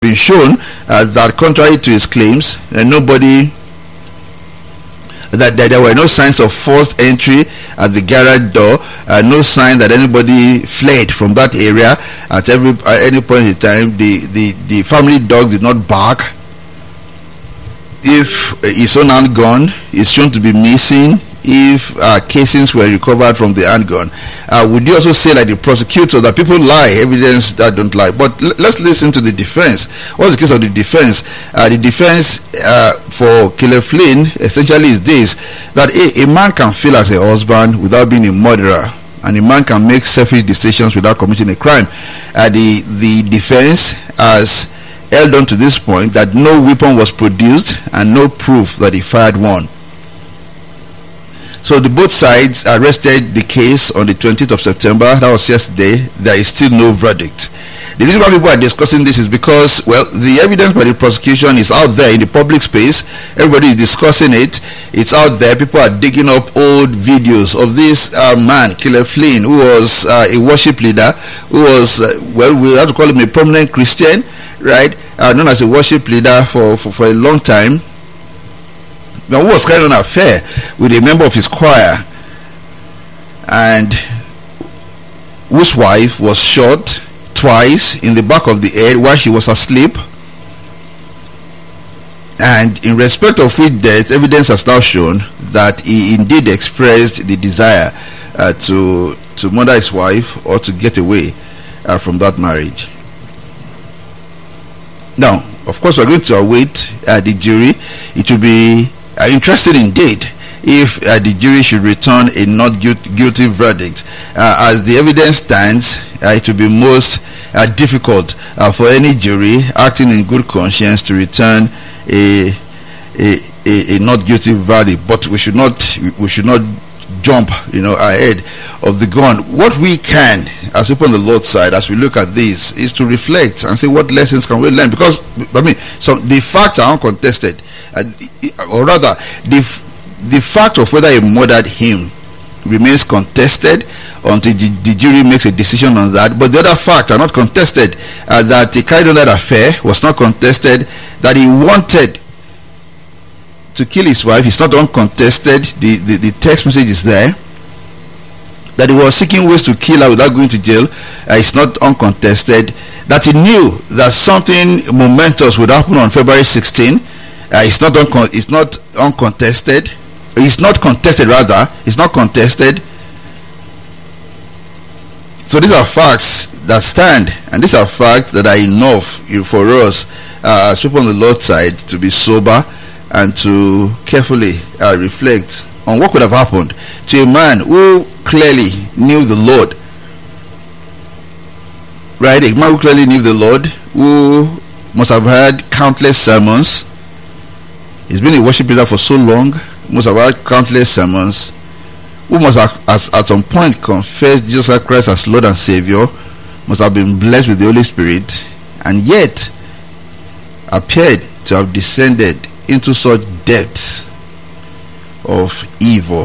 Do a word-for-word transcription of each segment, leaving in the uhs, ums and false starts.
been shown uh, that contrary to his claims, uh, nobody that, that there were no signs of forced entry at the garage door, uh, no sign that anybody fled from that area at every at any point in time. The, the, the family dog did not bark. If his own handgun is shown to be missing, if uh, casings were recovered from the handgun, uh, would you also say, like the prosecutor, that people lie, evidence that don't lie? But l- let's listen to the defense. What's the case of the defense? Uh, the defense uh, for Caleb Flynn essentially is this: that a, a man can feel as a husband without being a murderer, and a man can make selfish decisions without committing a crime. Uh, the the defense has held on to this point that no weapon was produced and no proof that he fired one. So the both sides arrested the case on the twentieth of September. That was yesterday. There is still no verdict. The reason why people are discussing this is because, well, the evidence by the prosecution is out there in the public space. Everybody is discussing it. It's out there. People are digging up old videos of this uh, man, Caleb Flynn, who was uh, a worship leader, who was, uh, well, we have to call him a prominent Christian, right? Uh, known as a worship leader for, for, for a long time. Now, who was carrying an affair with a member of his choir, and whose wife was shot twice in the back of the head while she was asleep, and in respect of which death, evidence has now shown that he indeed expressed the desire uh, to to murder his wife or to get away uh, from that marriage. Now, of course, we're going to await uh, the jury. It will be Uh, interested indeed if uh, the jury should return a not gu- guilty verdict. Uh, as the evidence stands, uh, it will be most uh, difficult uh, for any jury acting in good conscience to return a, a a a not guilty verdict. But we should not we should not jump, you know, ahead of the gun. What we can, as people on the Lord's side, as we look at this, is to reflect and say, what lessons can we learn? Because I mean, so the facts are uncontested. Uh, or rather, the the fact of whether he murdered him remains contested until the, the jury makes a decision on that. But the other facts are not contested. Uh, that he carried on that affair was not contested. That he wanted to kill his wife is not uncontested. The, the, the text message is there. That he was seeking ways to kill her without going to jail uh, is not uncontested. That he knew that something momentous would happen on February sixteenth. Uh, it's not uncon- it's not uncontested. It's not contested, rather. It's not contested. So these are facts that stand, and these are facts that are enough for us uh, as people on the Lord's side to be sober and to carefully uh, reflect on what could have happened to a man who clearly knew the Lord. Right? A man who clearly knew the Lord, who must have heard countless sermons. He's been a worship leader for so long, must have heard countless sermons, who must have as, at some point confessed Jesus Christ as Lord and Savior, must have been blessed with the Holy Spirit, and yet appeared to have descended into such depths of evil.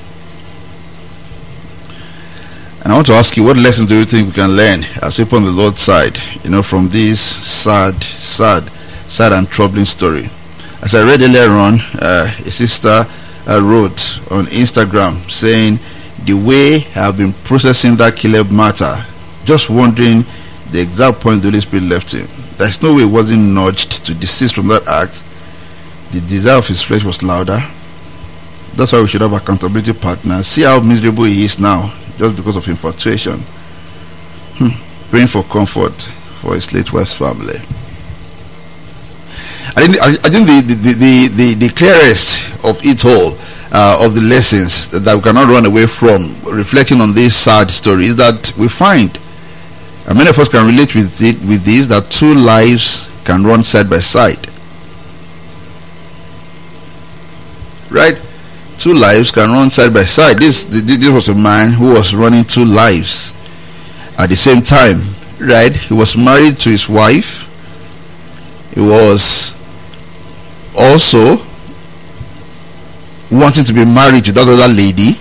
And I want to ask you, what lessons do you think we can learn as people on the Lord's side, you know, from this sad, sad, sad and troubling story? As I read earlier on, uh, a sister uh, wrote on Instagram saying, the way I've been processing that Caleb matter, just wondering the exact point the Holy Spirit left him. There's no way he wasn't nudged to desist from that act. The desire of his flesh was louder. That's why we should have accountability partners. See how miserable he is now, just because of infatuation. Hmm. Praying for comfort for his late wife's family. I think, I think the, the, the, the, the clearest of it all, uh, of the lessons that we cannot run away from reflecting on this sad story, is that we find, and many of us can relate with it, with this, that two lives can run side by side. Right? Two lives can run side by side. This, this was a man who was running two lives at the same time. Right? He was married to his wife. He was also wanting to be married to that other lady.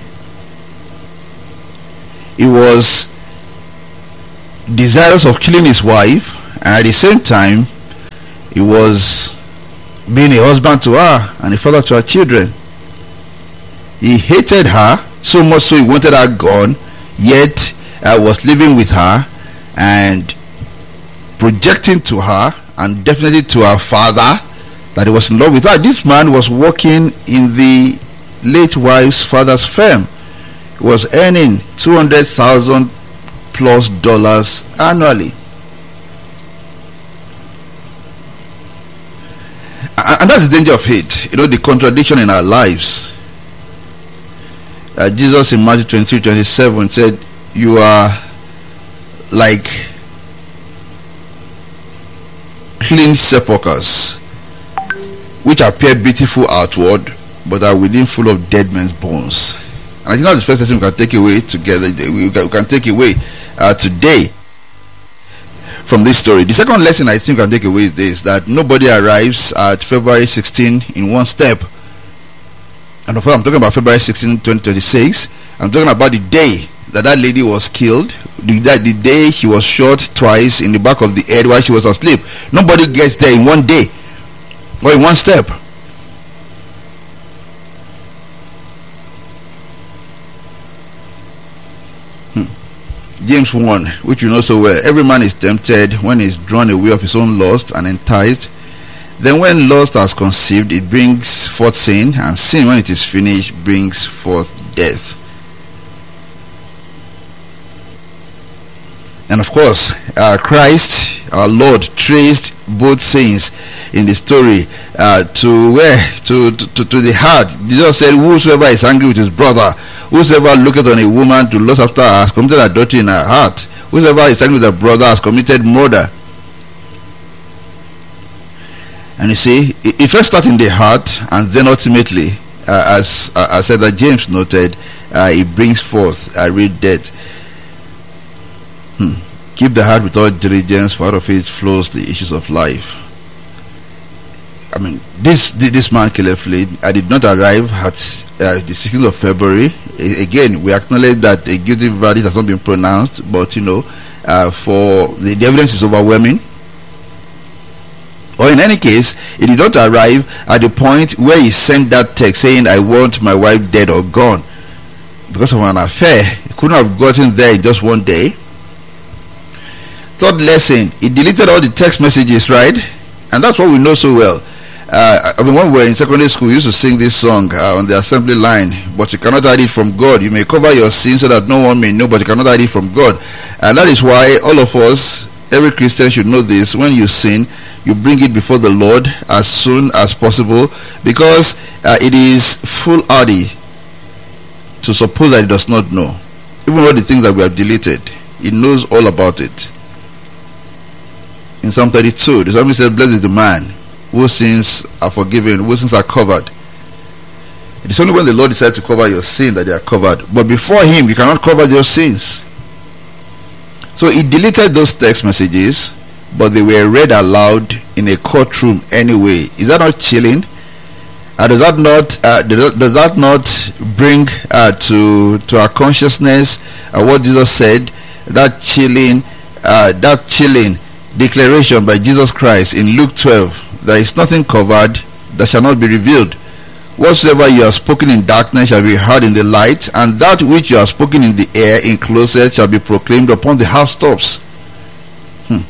He was desirous of killing his wife, and at the same time He was being a husband to her and a father to her children. He hated her so much so he wanted her gone, yet uh, was living with her and projecting to her and definitely to her father that he was in love with her. This man was working in the late wife's father's firm. He was earning two hundred thousand plus dollars annually. And that's the danger of hate, you know, the contradiction in our lives. Uh, Jesus in Matthew twenty-three twenty-seven said, you are like clean sepulchres, which appear beautiful outward, but are within full of dead men's bones. And I think that's the first lesson we can take away together, we can, we can take away uh, today from this story. The second lesson I think we can take away is this, that nobody arrives at February sixteenth in one step. And of course I'm talking about February sixteenth twenty twenty-six. I'm talking about the day that that lady was killed, the, that the day she was shot twice in the back of the head while she was asleep. Nobody gets there in one day or in one step. James one, which you know so well, every man is tempted when he is drawn away of his own lust and enticed. Then when lust has conceived, it brings forth sin, and sin, when it is finished, brings forth death. And of course, uh, Christ, our Lord, traced both sins in the story uh, to where? To, to, to the heart. Jesus said, whosoever is angry with his brother, whosoever looketh on a woman to lust after her, has committed adultery in her heart. Whosoever is angry with a brother has committed murder. And you see, it first starts in the heart, and then ultimately, uh, as uh, I said that James noted, uh, it brings forth a real death. Hmm. Keep the heart with all diligence, for out of it flows the issues of life. I mean, this this man, Caleb Flynn, I did not arrive at uh, the sixteenth of February. A- again, we acknowledge that a guilty verdict has not been pronounced, but you know, uh, for the, the evidence is overwhelming. Or in any case, he did not arrive at the point where he sent that text saying, I want my wife dead or gone because of an affair. He couldn't have gotten there in just one day. Third lesson, he deleted all the text messages, right? And that's what we know so well. Uh, I mean, when we were in secondary school, we used to sing this song uh, on the assembly line, but you cannot hide it from God. You may cover your sins so that no one may know, but you cannot hide it from God. And that is why all of us, every Christian should know this. When you sin, you bring it before the Lord as soon as possible, because uh, it is foolhardy to suppose that he does not know. Even all the things that we have deleted, he knows all about it. In Psalm thirty-two, the psalmist said, blessed is the man whose sins are forgiven, whose sins are covered. It is only when the Lord decides to cover your sin that they are covered. But before him, you cannot cover your sins. So he deleted those text messages, but they were read aloud in a courtroom anyway. Is that not chilling? Uh, does that not uh, does that not bring uh, to to our consciousness uh, what Jesus said? That chilling, uh, that chilling declaration by Jesus Christ in Luke twelve: there is nothing covered that shall not be revealed. Whatsoever you have spoken in darkness shall be heard in the light, and that which you have spoken in the air in closet shall be proclaimed upon the housetops. Hmm.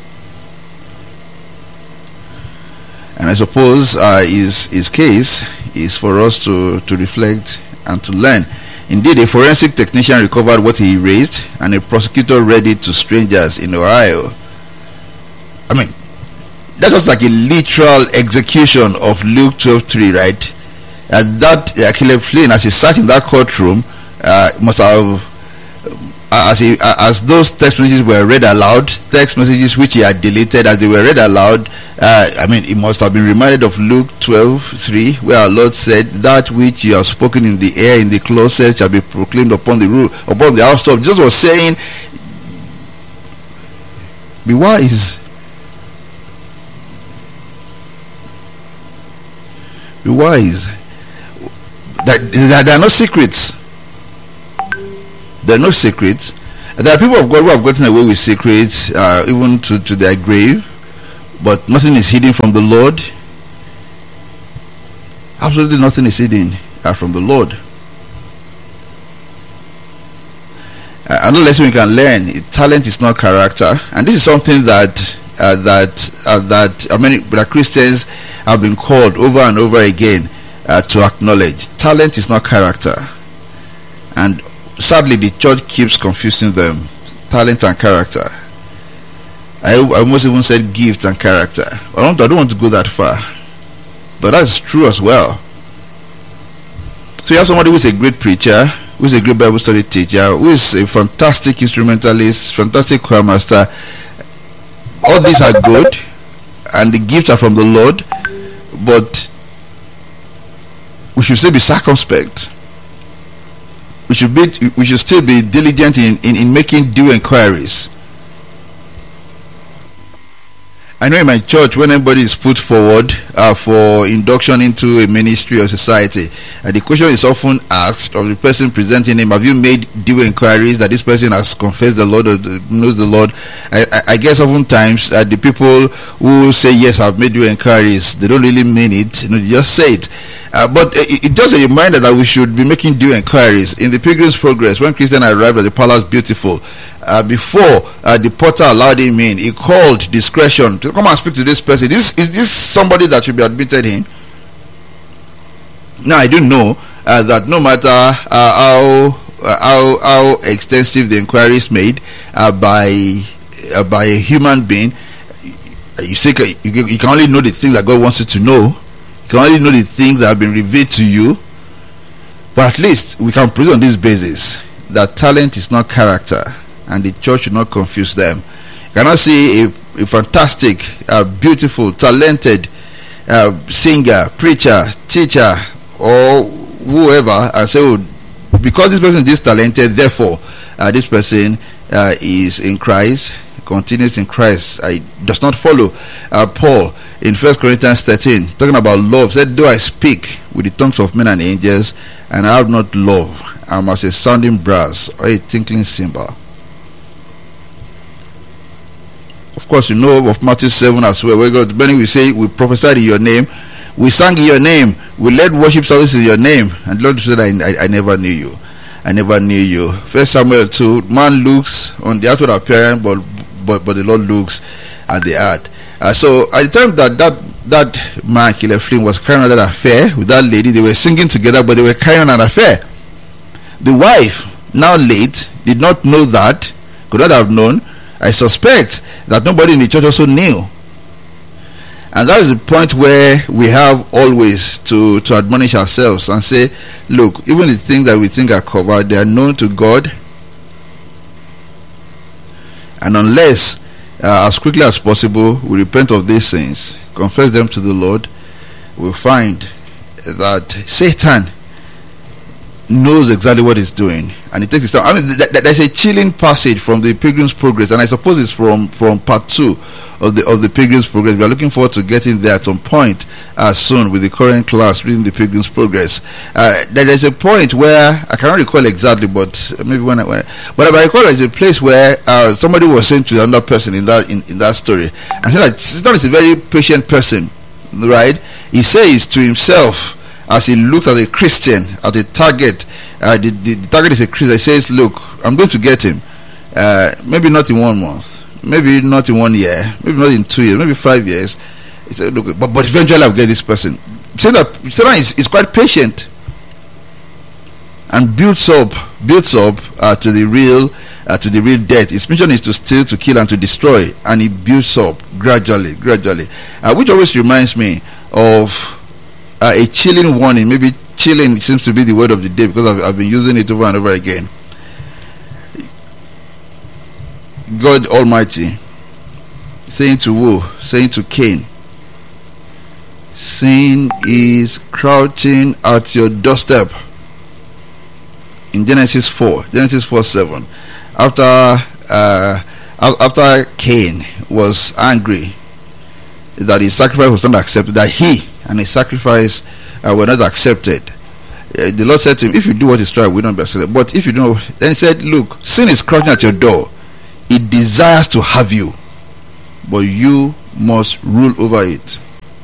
And I suppose uh, his his case is for us to, to reflect and to learn. Indeed, a forensic technician recovered what he erased, and a prosecutor read it to strangers in Ohio. I mean, that was like a literal execution of Luke twelve three, right? And that uh, Caleb Flynn, as he sat in that courtroom, uh, must have, uh, as he, uh, as those text messages were read aloud, text messages which he had deleted, as they were read aloud, uh, I mean, he must have been reminded of Luke twelve three, where our Lord said, "That which you have spoken in the air, in the closet, shall be proclaimed upon the roof, upon the housetop." Jesus was saying, "Be wise." Be wise. That there are no secrets. There are no secrets. There are people of God who have gotten away with secrets, uh, even to, to their grave. but nothing is hidden from the Lord. Absolutely nothing is hidden uh, from the Lord. Uh, another lesson we can learn: talent is not character, and this is something that uh, that uh, that uh, many that Christians have been called over and over again uh, to acknowledge. Talent is not character, and sadly, the church keeps confusing them: talent and character. I, I almost even said gift and character. I don't, I don't want to go that far, but that's true as well. So you have somebody who's a great preacher, who's a great Bible study teacher, who is a fantastic instrumentalist, fantastic choir master. All these are good, and the gifts are from the Lord, but we should still be circumspect. We should be, we should still be diligent in, in, in making due inquiries. I know in my church, when anybody is put forward uh, for induction into a ministry or society, uh, the question is often asked of the person presenting him: have you made due inquiries that this person has confessed the Lord or knows the Lord? I, I, I guess oftentimes uh, the people who say yes, I've made due inquiries, they don't really mean it. You know, they just say it. Uh, but it, it just a reminder that we should be making due inquiries. In the Pilgrim's Progress, when Christian arrived at the Palace Beautiful, uh, before uh, the porter allowed him in, he called discretion to come and speak to this person. This, is this somebody that should be admitted in? Now, I do know uh, that no matter uh, how, uh, how how extensive the inquiry is made uh, by uh, by a human being, you, say, you, you can only know the things that God wants you to know. You can only know the things that have been revealed to you. But at least we can prove on this basis that talent is not character, and the church should not confuse them. You cannot see a, a fantastic, uh, beautiful, talented uh, singer, preacher, teacher, or whoever, and say, oh, because this person is this talented, therefore uh, this person uh, is in Christ, continues in Christ. It does not follow. Uh, Paul in First Corinthians thirteen, talking about love, said, though I speak with the tongues of men and angels, and I have not love, I am as a sounding brass or a tinkling cymbal. Of course, you know of Matthew seven as well, where God, when we say we prophesied in your name, we sang in your name, we led worship service in your name, and the Lord said, I, I, I never knew you. I never knew you. First Samuel two, man looks on the outward appearance, but but but the Lord looks at the heart. Uh, so at the time that that that man, Caleb Flynn, was carrying on that affair with that lady, they were singing together, but they were carrying on an affair. The wife, now late, did not know that, could not have known. I suspect that nobody in the church also knew. And that is the point where we have always to, to admonish ourselves and say, look, even the things that we think are covered, they are known to God. And unless, uh, as quickly as possible, we repent of these sins, confess them to the Lord, we'll find that Satan knows exactly what he's doing, and it takes his time. I mean, th- th- there's a chilling passage from the Pilgrim's Progress, and I suppose it's from, from part two of the of the Pilgrim's Progress. We are looking forward to getting there at some point uh, soon with the current class reading the Pilgrim's Progress. Uh, there's a point where I cannot recall exactly, but maybe when I, when I but I recall there's a place where uh, somebody was saying to another person in that in, in that story, and said that Satan is a very patient person, right? He says to himself, as he looks at a Christian, at a target, uh, the, the, the target is a Christian. He says, look, I'm going to get him. Uh, maybe not in one month, maybe not in one year, maybe not in two years, maybe five years. He said, look, but, but eventually I'll get this person. Say that Satan is, is quite patient and builds up, builds up uh, to the real, uh, to the real death. His mission is to steal, to kill, and to destroy, and he builds up gradually, gradually, uh, which always reminds me of Uh, a chilling warning. Maybe chilling seems to be the word of the day because I've, I've been using it over and over again. God Almighty saying to who? Saying to Cain, sin is crouching at your doorstep. In Genesis four, Genesis four seven, after uh, after Cain was angry that his sacrifice was not accepted, that he and his sacrifice uh, were not accepted, uh, the Lord said to him, if you do what is right, we don't be accepted. But if you don't, then he said, look, sin is crouching at your door. It desires to have you, but you must rule over it.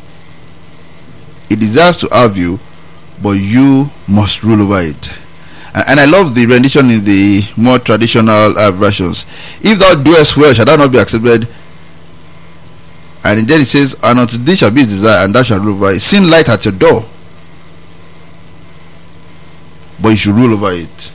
It desires to have you, but you must rule over it. And I love the rendition in the more traditional uh, versions. If thou doest well, shall thou not be accepted? And then it says, and unto thee shall be his desire, and thou shalt rule over it. Sin light at your door, but you should rule over it.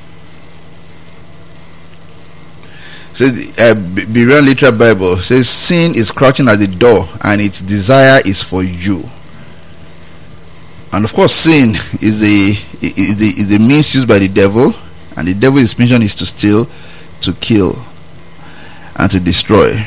So, uh, Berean Literal Bible says, sin is crouching at the door, and its desire is for you. And of course, sin is the is the, is the means used by the devil, and the devil's mission is to steal, to kill, and to destroy.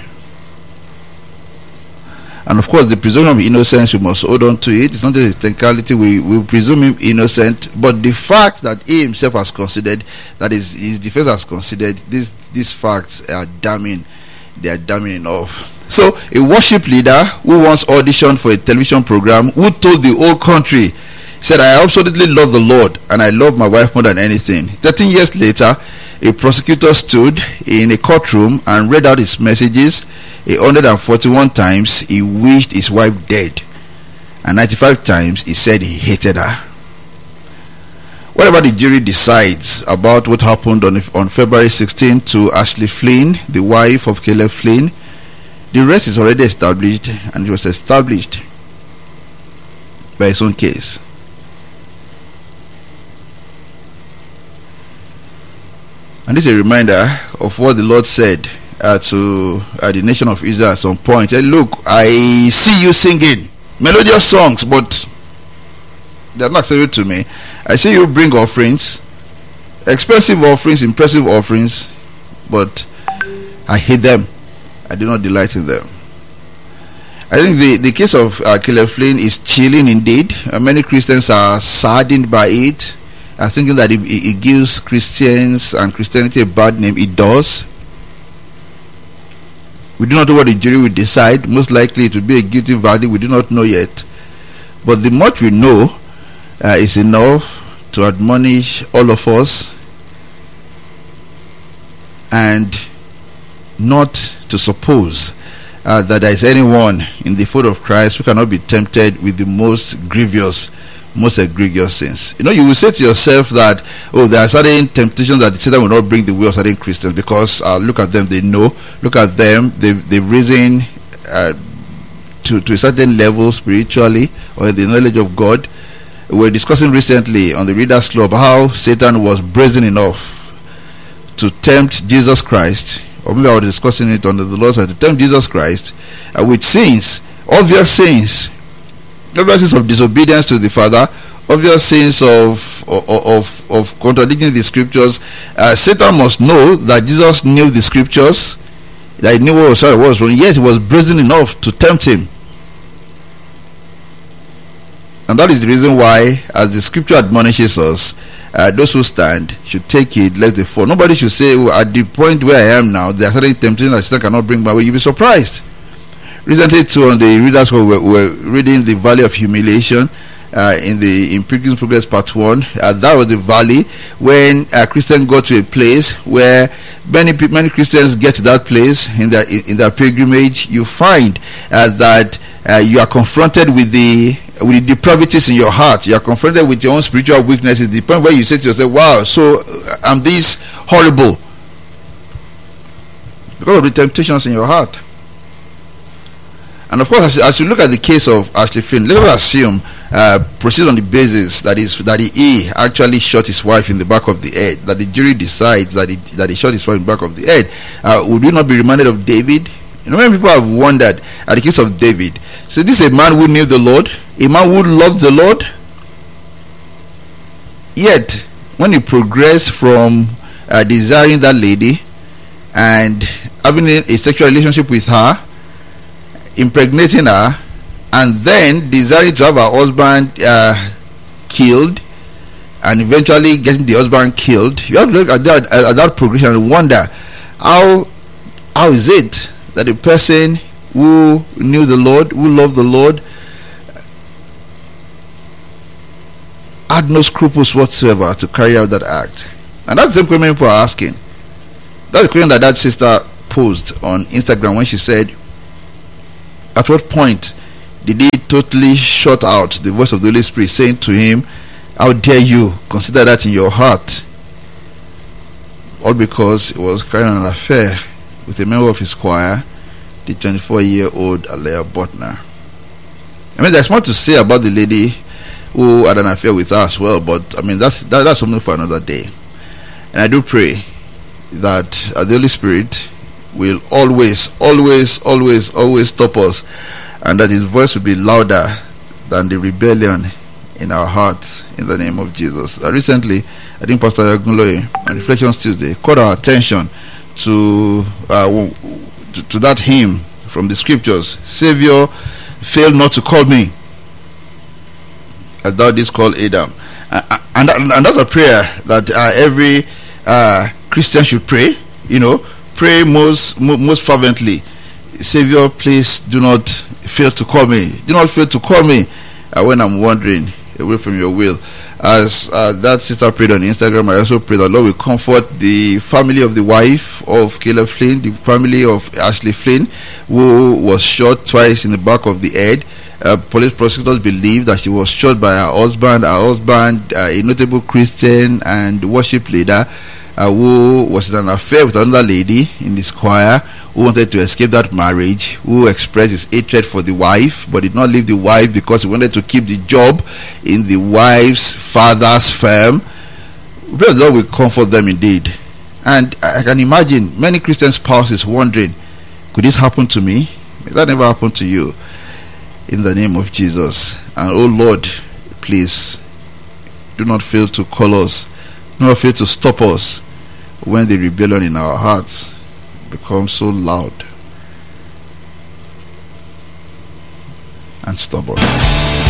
And of course, the presumption of innocence, we must hold on to it. It's not just a technicality. We we presume him innocent, but the fact that he himself has considered, that is his defense has considered, these these facts are damning. They are damning enough. So, a worship leader who once auditioned for a television program, who told the whole country, said, I absolutely love the Lord and I love my wife more than anything. thirteen years later, a prosecutor stood in a courtroom and read out his messages. one hundred forty-one times he wished his wife dead, and ninety-five times he said he hated her. Whatever the jury decides about what happened on, on February sixteenth to Ashley Flynn, the wife of Caleb Flynn, the rest is already established, and it was established by his own case. And this is a reminder of what the Lord said uh, to uh, the nation of Israel at some point. He said, look, I see you singing melodious songs, but they are not acceptable to me. I see you bring offerings, expensive offerings, impressive offerings, but I hate them. I do not delight in them. I think the, the case of uh, Caleb Flynn is chilling indeed. Uh, many Christians are saddened by it, uh, thinking that it, it gives Christians and Christianity a bad name. It does. We do not know what the jury will decide. Most likely it will be a guilty verdict. We do not know yet. But the much we know uh, is enough to admonish all of us, and not to suppose uh, that there is anyone in the fold of Christ who cannot be tempted with the most grievous, most egregious sins. You know, you will say to yourself that, oh, there are certain temptations that Satan will not bring the way of certain Christians, because uh, look at them, they know. Look at them, they, they've risen uh, to, to a certain level spiritually, or in the knowledge of God. We were discussing recently on the Readers Club how Satan was brazen enough to tempt Jesus Christ, or maybe I was discussing it under the Lord's side, to tempt Jesus Christ uh, with sins, obvious sins, obvious sins of disobedience to the Father, obvious sins of of of, of contradicting the scriptures. Uh, Satan must know that Jesus knew the scriptures, that he knew what was right, what was wrong. Yes, he was brazen enough to tempt him. And that is the reason why, as the scripture admonishes us, uh, those who stand should take it lest they fall. Nobody should say, well, at the point where I am now, there are certain temptations that Satan cannot bring my way. You'll be surprised. Recently, too, on the Readers Club, we were reading the Valley of Humiliation uh, in the in Pilgrim's Progress Part One. Uh, that was the valley when a Christian got to a place where many many Christians get to that place in their in, in their pilgrimage. You find uh, that uh, you are confronted with the with the depravities in your heart. You are confronted with your own spiritual weaknesses. The point where you say to yourself, wow, so uh, I'm this horrible, because of the temptations in your heart. And of course, as, as you look at the case of Ashley Flynn, let us assume, uh, proceed on the basis that is that he actually shot his wife in the back of the head, that the jury decides that he that he shot his wife in the back of the head. Uh, would you not be reminded of David? You know, many people have wondered at the case of David. So this is a man who knew the Lord, a man who loved the Lord. Yet, when he progressed from uh, desiring that lady and having a sexual relationship with her, impregnating her, and then desiring to have her husband uh, killed, and eventually getting the husband killed, you have to look at that, at that progression and wonder, how how is it that a person who knew the Lord, who loved the Lord, had no scruples whatsoever to carry out that act? And that's the question people are asking. That's the question that that sister posed on Instagram when she said, At what point did he totally shut out the voice of the Holy Spirit saying to him, how dare you consider that in your heart? All because he was carrying an affair with a member of his choir, the twenty-four-year-old Alea Butner. I mean, there's more to say about the lady who had an affair with her as well, but I mean, that's that, that's something for another day. And I do pray that uh, the Holy Spirit will always, always, always, always stop us, and that his voice will be louder than the rebellion in our hearts, in the name of Jesus. Uh, recently, I think Pastor Yagunloye on Reflections Tuesday called our attention to, uh, to to that hymn from the scriptures, Savior, fail not to call me, as thou didst call Adam. Uh, and, and that's a prayer that uh, every uh, Christian should pray, you know, pray most most fervently. Savior, please do not fail to call me. Do not fail to call me uh, when I'm wandering away from your will. As uh, that sister prayed on Instagram, I also pray that Lord will comfort the family of the wife of Caleb Flynn, the family of Ashley Flynn, who was shot twice in the back of the head. Uh, police prosecutors believe that she was shot by her husband, her husband, uh, a notable Christian and worship leader, uh, who was in an affair with another lady in this choir, who wanted to escape that marriage, who expressed his hatred for the wife, but did not leave the wife because he wanted to keep the job in the wife's father's firm. We pray the Lord will comfort them indeed. And I can imagine many Christian spouses wondering, could this happen to me? May that never happen to you, in the name of Jesus. And oh Lord, please do not fail to call us, do not fail to stop us when the rebellion in our hearts becomes so loud and stubborn.